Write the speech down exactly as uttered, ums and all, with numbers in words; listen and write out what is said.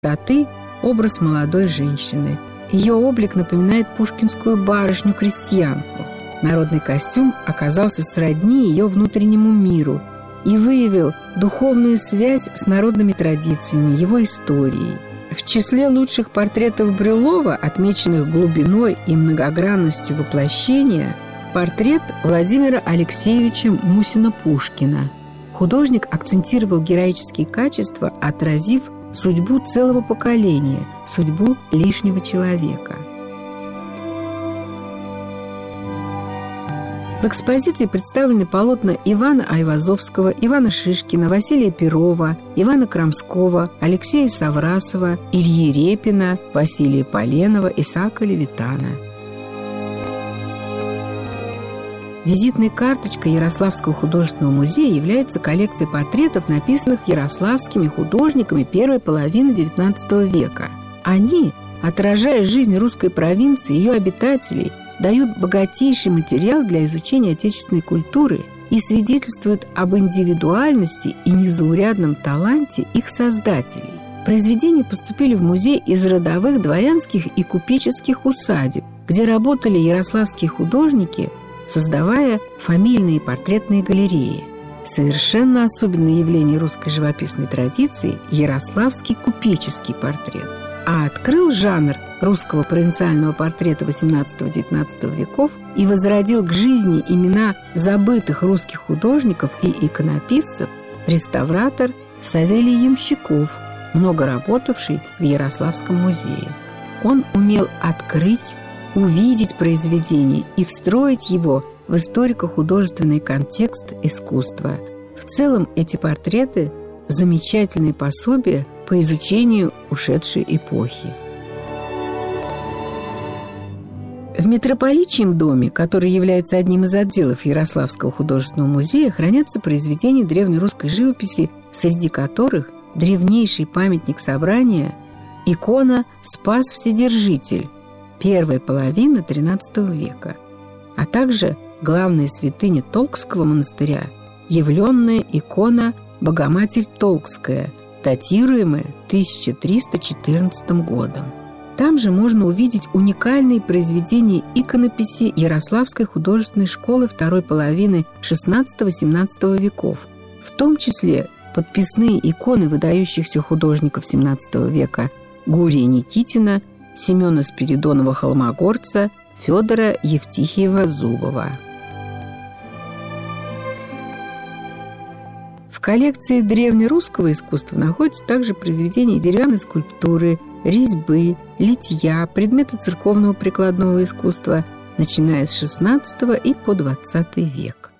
красоты образ молодой женщины. Ее облик напоминает пушкинскую барышню-крестьянку. Народный костюм оказался сродни ее внутреннему миру и выявил духовную связь с народными традициями, его историей. В числе лучших портретов Брюлова, отмеченных глубиной и многогранностью воплощения, портрет Владимира Алексеевича Мусина-Пушкина. Художник акцентировал героические качества, отразив судьбу целого поколения, судьбу лишнего человека. В экспозиции представлены полотна Ивана Айвазовского, Ивана Шишкина, Василия Перова, Ивана Крамского, Алексея Саврасова, Ильи Репина, Василия Поленова, Исаака Левитана. Визитной карточкой Ярославского художественного музея является коллекция портретов, написанных ярославскими художниками первой половины девятнадцатого века. Они, отражая жизнь русской провинции и ее обитателей, дают богатейший материал для изучения отечественной культуры и свидетельствуют об индивидуальности и незаурядном таланте их создателей. Произведения поступили в музей из родовых дворянских и купеческих усадеб, где работали ярославские художники, создавая фамильные портретные галереи. Совершенно особенное явление русской живописной традиции – ярославский купеческий портрет. А открыл жанр русского провинциального портрета восемнадцатого-девятнадцатого веков и возродил к жизни имена забытых русских художников и иконописцев реставратор Савелий Ямщиков, много работавший в Ярославском музее. Он умел открыть, увидеть произведение и встроить его в историко-художественный контекст искусства. В целом эти портреты – замечательные пособия по изучению ушедшей эпохи. В Митрополичьем доме, который является одним из отделов Ярославского художественного музея, хранятся произведения древнерусской живописи, среди которых древнейший памятник собрания – икона «Спас Вседержитель» первой половины тринадцатого века, а также главная святыня Толкского монастыря – явленная икона «Богоматерь Толкская», датируемая тысяча триста четырнадцатым годом. Там же можно увидеть уникальные произведения иконописи Ярославской художественной школы второй половины шестнадцатого-семнадцатого веков, в том числе подписные иконы выдающихся художников семнадцатого века Гурия Никитина, Семена Спиридонова-Холмогорца, Федора Евтихиева-Зубова. В коллекции древнерусского искусства находятся также произведения деревянной скульптуры, резьбы, литья, предметы церковного прикладного искусства, начиная с шестнадцатого и по двадцатый век.